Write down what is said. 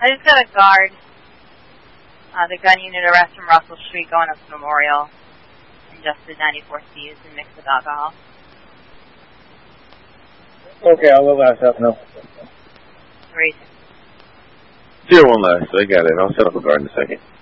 I just got a guard. The gun unit arrest from Russell Street going up to Memorial. Ingested 94 C's and mixed with alcohol. Okay, I'll let last up now. Great. 01 last, I got it. I'll set up a guard in a second.